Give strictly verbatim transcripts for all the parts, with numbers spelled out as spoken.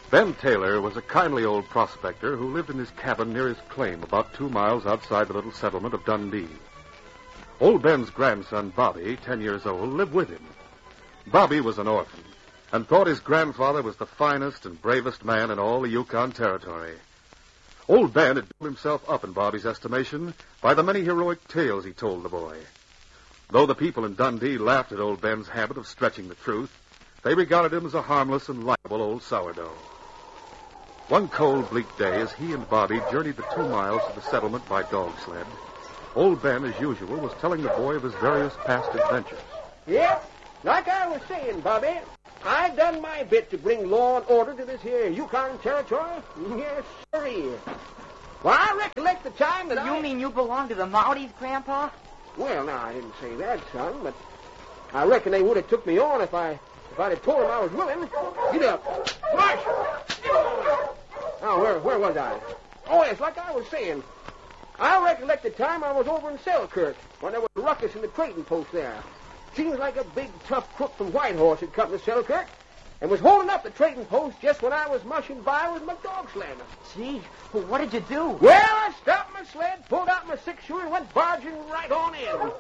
Ben Taylor was a kindly old prospector who lived in his cabin near his claim about two miles outside the little settlement of Dundee. Old Ben's grandson, Bobby, ten years old, lived with him. Bobby was an orphan and thought his grandfather was the finest and bravest man in all the Yukon Territory. Old Ben had built himself up in Bobby's estimation by the many heroic tales he told the boy. Though the people in Dundee laughed at old Ben's habit of stretching the truth, they regarded him as a harmless and likable old sourdough. One cold, bleak day, as he and Bobby journeyed the two miles to the settlement by dog sled, old Ben, as usual, was telling the boy of his various past adventures. Yes, like I was saying, Bobby, I done my bit to bring law and order to this here Yukon Territory. Yes, sirree. Well, I recollect the time that you I... You mean you belong to the Mounties, Grandpa? Well, now, I didn't say that, son, but I reckon they would have took me on if I... If I'd have told them I was willing. Get up. March! Now, where, where was I? Oh, yes, like I was saying. I recollect the time I was over in Selkirk when there was a ruckus in the trading post there. Seems like a big, tough crook from Whitehorse had come to Selkirk and was holding up the trading post just when I was mushing by with my dog sled. Gee, well, what did you do? Well, I stopped my sled, pulled out my six-shooter, and went barging right on in.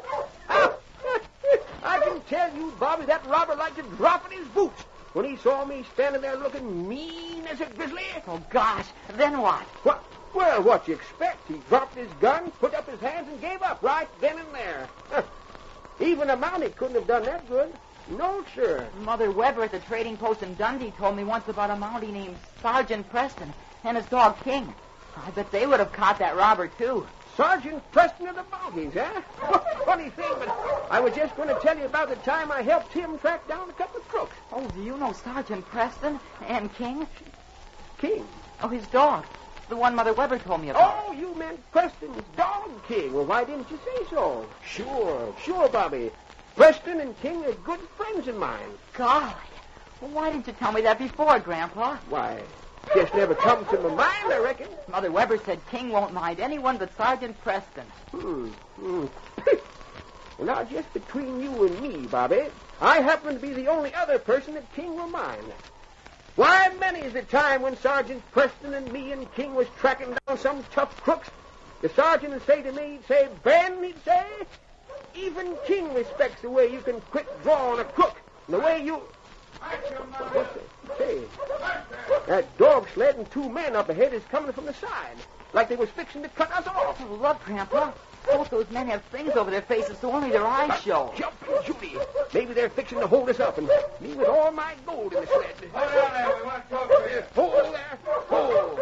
I can tell you, Bobby, that robber liked to drop in his boots when he saw me standing there looking mean as a grizzly. Oh, gosh. Then what? What? Well, what you expect? He dropped his gun, put up his hands, and gave up right then and there. Even a Mountie couldn't have done that good. No, sir. Mother Weber at the trading post in Dundee told me once about a Mountie named Sergeant Preston and his dog King. I bet they would have caught that robber, too. Sergeant Preston of the Mounties, huh? Funny thing, but I was just going to tell you about the time I helped him track down a couple of crooks. Oh, do you know Sergeant Preston and King? King? Oh, his dog. The one Mother Weber told me about. Oh, you meant Preston's dog, King. Well, why didn't you say so? Sure, sure, Bobby. Preston and King are good friends of mine. Golly. Well, why didn't you tell me that before, Grandpa? Why, just never come to my mind, I reckon. Mother Weber said King won't mind anyone but Sergeant Preston. Hmm. hmm. Well, now, just between you and me, Bobby, I happen to be the only other person that King will mind. Why, many's the time when Sergeant Preston and me and King was tracking down some tough crooks, the sergeant would say to me, he'd say, Ben, he'd say, even King respects the way you can quick draw on a crook, and the way you... What's it? Say, that dog sled and two men up ahead is coming from the side, like they was fixing to cut us off. Oh, look, Grandpa. Both those men have things over their faces so only their eyes show. Jumping Judy. Maybe they're fixing to hold us up, and me with all my gold in the sled. Hold on there. We want to talk to you. Hold there. Hold.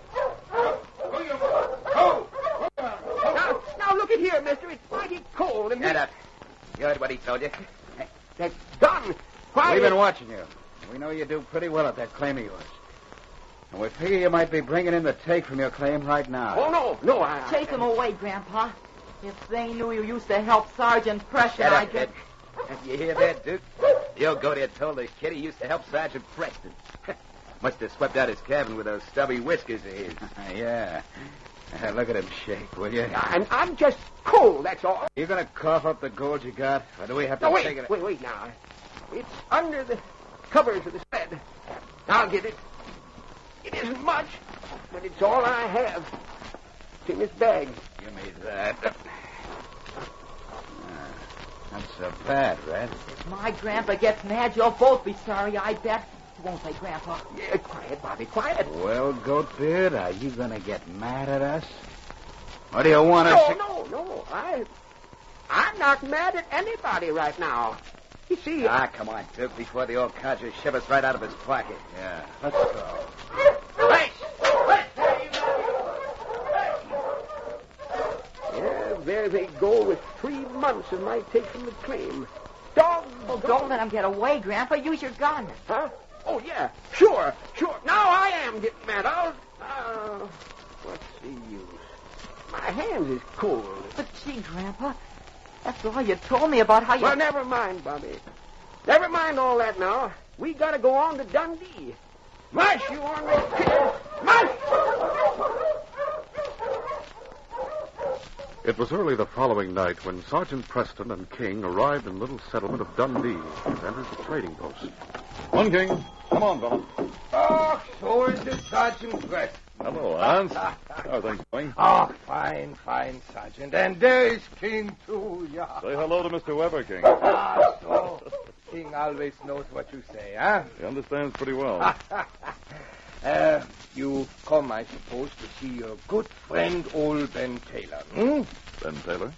Hold. Now, now look at here, mister. It's mighty cold. And Get up. You heard what he told you. That's done. Why? We've been watching you. We know you do pretty well at that claim of yours. And we figure you might be bringing in the take from your claim right now. Oh, no. No, I... Chase them away, Grandpa. If they knew you used to help Sergeant Preston, Get I up, could... kid. You hear that, Duke? The old goat had told the kid he used to help Sergeant Preston. Must have swept out his cabin with those stubby whiskers of his. Yeah. Uh, look at him shake, will you? I'm, I'm just cold, that's all. You going to cough up the gold you got? Or do we have to No, wait, take it? wait, wait now. It's under the covers of the sled. I'll get it. It isn't much, but it's all I have. It's in this bag. Give me that. Uh, not so bad, Red. If my Grandpa gets mad, you'll both be sorry, I bet. Won't they, Grandpa? Yeah, quiet, Bobby, quiet. Well, Goatbeard, are you going to get mad at us? What do you want us No, to... no, no. I, I'm not mad at anybody right now. You see... Ah, come on, Duke, before the old codger shivers right out of his pocket. Yeah, let's go. Hey! Yeah, there they go with three months it might take from the claim. Dog! Well, don't let him get away, Grandpa. Use your gun. Huh? Oh, yeah. Sure, sure. Now I am getting mad. I'll... Uh, what's the use? My hands is cold. But, gee, Grandpa, after all you told me about how you... Well, never mind, Bobby. Never mind all that now. We gotta go on to Dundee. March, you ornery kid! March! It was early the following night when Sergeant Preston and King arrived in the little settlement of Dundee and entered the trading post. One King. Come on, fella. Oh, so is the Sergeant Preston. Hello, Hans. How are things going? Oh, fine, fine, Sergeant. And there is King, too, yeah. Say hello to Mister Weber, King. Ah, so. King always knows what you say, huh? He understands pretty well. uh, you've come, I suppose, to see your good friend, old Ben Taylor, hmm? Ben Taylor?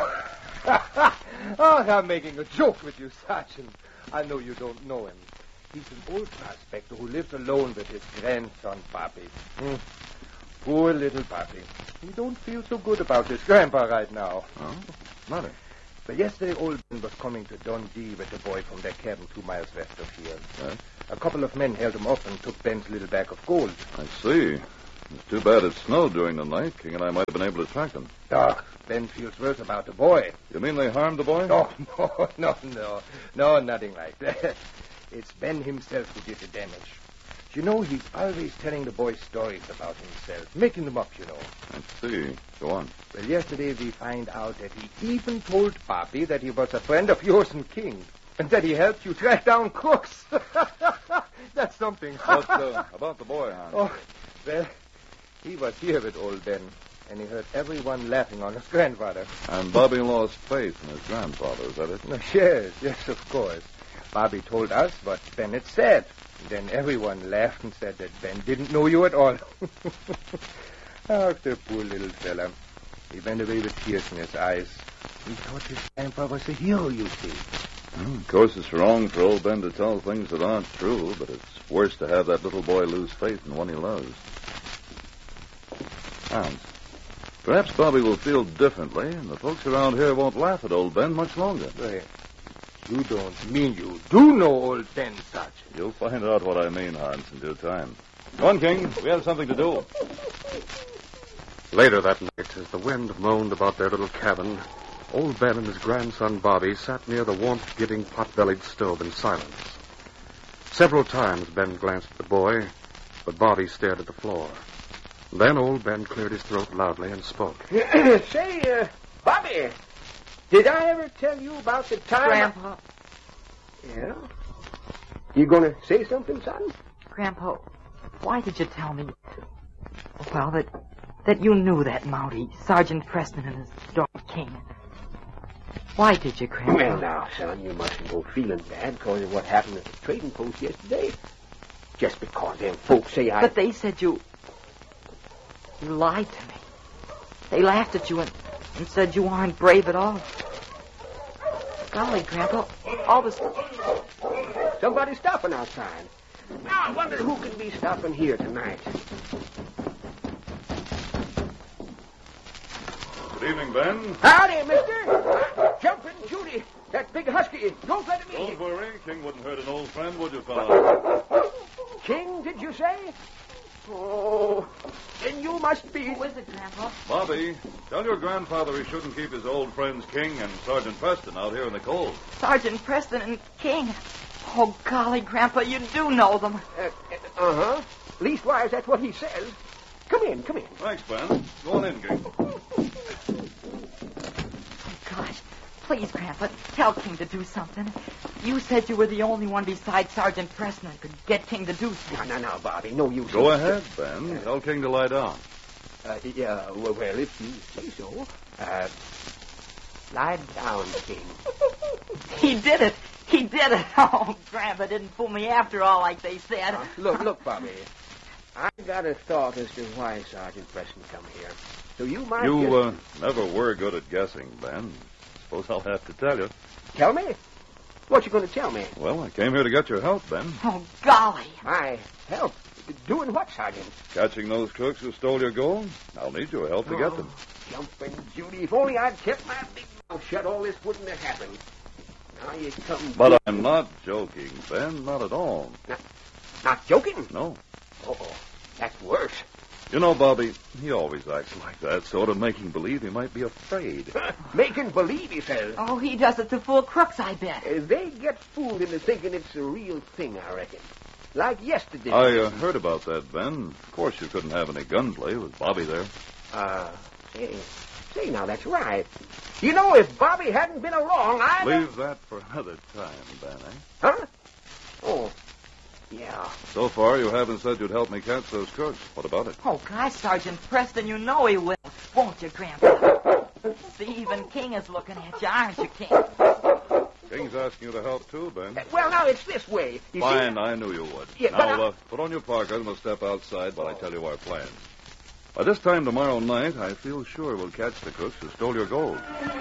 Oh, I'm making a joke with you, Sergeant. I know you don't know him. He's an old prospector who lives alone with his grandson, Bobby. Hmm. Poor little Bobby. He don't feel so good about his grandpa right now. Oh, matter. But yesterday, old Ben was coming to Dundee with a boy from their cabin two miles west of here. Yes? A couple of men held him up and took Ben's little bag of gold. I see. It's too bad it snowed during the night. King and I might have been able to track them. Oh, Ben feels worse about the boy. You mean they harmed the boy? Oh, no, no, no. No, nothing like that. It's Ben himself who did the damage. You know, he's always telling the boy stories about himself, making them up, you know. I see. Go on. Well, yesterday we find out that he even told Bobby that he was a friend of yours and King, and that he helped you track down crooks. That's something. But, uh, about the boy, Hans. Oh, well, he was here with old Ben, and he heard everyone laughing on his grandfather. And Bobby lost faith in his grandfather, is that it? No, yes, yes, of course. Bobby told us what Ben had said. Then everyone laughed and said that Ben didn't know you at all. Oh, the poor little fella. He went away with tears in his eyes. He thought his grandpa was a hero, you see. Well, of course, it's wrong for old Ben to tell things that aren't true, but it's worse to have that little boy lose faith in one he loves. Hans, perhaps Bobby will feel differently, and the folks around here won't laugh at old Ben much longer. Hey, you don't mean you do know old Ben, Sergeant. You'll find out what I mean, Hans, in due time. Come on, King. We have something to do. Later that night, as the wind moaned about their little cabin, old Ben and his grandson Bobby sat near the warmth-giving pot-bellied stove in silence. Several times Ben glanced at the boy, but Bobby stared at the floor. Then old Ben cleared his throat loudly and spoke. Say, uh, Bobby, did I ever tell you about the time... Grandpa. I... Yeah? You gonna say something, son? Grandpa, why did you tell me? Well, that that you knew that Mountie, Sergeant Preston and his dog King. Why did you, Grandpa? Well, now, son, you mustn't go feeling bad because of what happened at the trading post yesterday. Just because them folks say I... But they said you... You lied to me. They laughed at you and, and said you weren't brave at all. Golly, Grandpa, all this... Somebody's stopping outside. Now, I wonder who can be stopping here tonight. Good evening, Ben. Howdy, mister. Uh, Jumpin' Judy, that big husky. Don't let him in. Don't worry. King wouldn't hurt an old friend, would you, fella? King, did you say? Oh, then you must be... Who is it, Grandpa? Bobby, tell your grandfather he shouldn't keep his old friends King and Sergeant Preston out here in the cold. Sergeant Preston and King. Oh, golly, Grandpa, you do know them. Uh, uh-huh. Leastwise, that's what he says. Come in, come in. Thanks, Ben. Go on in, King. Oh, gosh. Please, Grandpa, tell King to do something. You said you were the only one besides Sergeant Preston that could get King to do something. Now, now, now, Bobby, no use. Go ahead, Ben. Tell King to lie down. Uh, yeah, well, well, if you say so. Uh, lie down, King. He did it. He did it. Oh, Grandpa didn't fool me after all like they said. Uh, look, look, Bobby. I got a thought as to why Sergeant Preston come here. So you might You just... uh, never were good at guessing, Ben. Suppose I'll have to tell you. Tell me? What you going to tell me? Well, I came here to get your help, Ben. Oh, golly. My help? Doing what, Sergeant? Catching those crooks who stole your gold? I'll need your help to get them. Jumping Judy. If only I'd kept my big mouth shut, all this wouldn't have happened. Now you come... But I'm not joking, Ben. Not at all. Not, not joking? No. Oh, that's worse. You know, Bobby, he always acts like that, sort of making believe he might be afraid. Making believe, he says. Oh, he does it to fool crooks, I bet. Uh, they get fooled into thinking it's a real thing, I reckon. Like yesterday. I uh, heard about that, Ben. Of course you couldn't have any gunplay with Bobby there. Uh, say, say now, that's right. You know, if Bobby hadn't been along, I'd... Leave that for another time, Ben, eh? Huh? Oh, Yeah. So far, you haven't said you'd help me catch those crooks. What about it? Oh, gosh, Sergeant Preston, you know he will. Won't you, Grandpa? See, even King is looking at you, aren't you, King? King's asking you to help, too, Ben. Well, now, it's this way. You Fine, see? I knew you would. Yeah, but now, I- uh, put on your parka and we'll step outside while I tell you our plans. By this time tomorrow night, I feel sure we'll catch the crooks who stole your gold.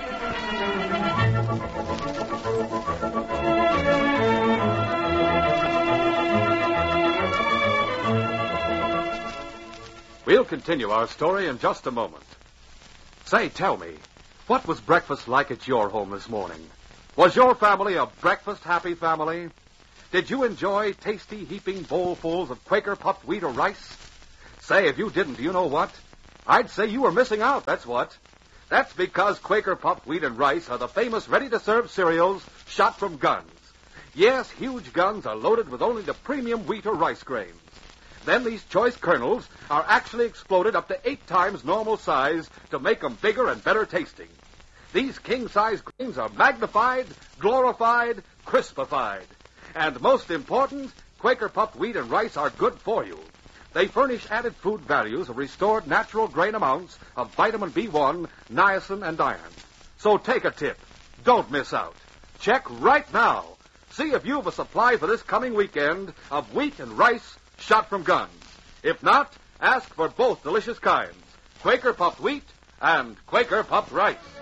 We'll continue our story in just a moment. Say, tell me, what was breakfast like at your home this morning? Was your family a breakfast-happy family? Did you enjoy tasty, heaping bowlfuls of Quaker puffed wheat or rice? Say, if you didn't, do you know what? I'd say you were missing out, that's what. That's because Quaker puffed wheat and rice are the famous ready-to-serve cereals shot from guns. Yes, huge guns are loaded with only the premium wheat or rice grains. Then these choice kernels are actually exploded up to eight times normal size to make them bigger and better tasting. These king-size grains are magnified, glorified, crispified. And most important, Quaker puffed wheat and rice are good for you. They furnish added food values of restored natural grain amounts of vitamin B one, niacin, and iron. So take a tip. Don't miss out. Check right now. See if you've a supply for this coming weekend of wheat and rice shot from guns. If not, ask for both delicious kinds, Quaker puffed wheat and Quaker puffed rice.